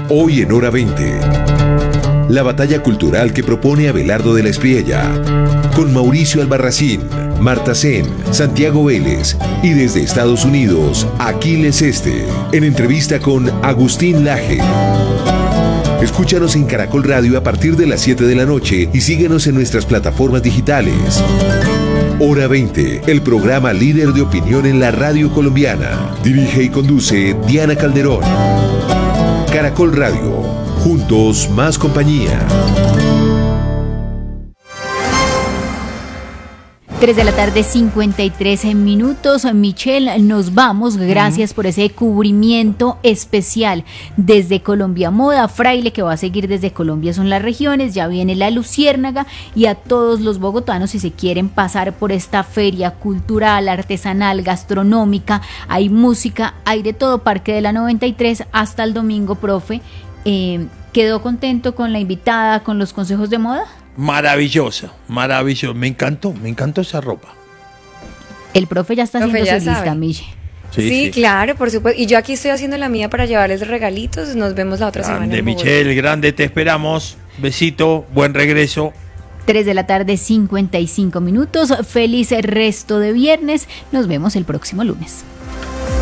Hoy en Hora 20. La batalla cultural que propone Abelardo de la Espriella. Con Mauricio Albarracín, Marta Sen, Santiago Vélez y desde Estados Unidos, Aquiles Este. En entrevista con Agustín Laje. Escúchanos en Caracol Radio a partir de las 7 de la noche y síguenos en nuestras plataformas digitales. Hora 20, el programa líder de opinión en la radio colombiana. Dirige y conduce Diana Calderón. Caracol Radio, juntos más compañía. 3 de la tarde, 53 minutos. Michelle, nos vamos. Gracias por ese cubrimiento especial desde Colombia Moda. Fraile, que va a seguir desde Colombia son las regiones. Ya viene la Luciérnaga. Y a todos los bogotanos, si se quieren pasar por esta feria cultural, artesanal, gastronómica, hay música, hay de todo. Parque de la 93 hasta el domingo, profe. ¿Quedó contento con la invitada, con los consejos de moda? Maravillosa, maravilloso. Me encantó esa ropa. El profe ya está haciendo su lista, Miche. Sí, claro, por supuesto. Y yo aquí estoy haciendo la mía para llevarles regalitos. Nos vemos la otra semana. Grande, Michelle, grande, te esperamos. Besito, buen regreso. 3 de la tarde, 55 minutos. Feliz resto de viernes. Nos vemos el próximo lunes.